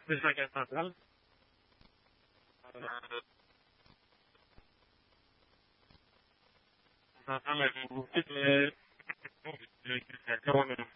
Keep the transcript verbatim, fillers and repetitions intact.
Des d'aquesta tal. A més, que... Que bueno,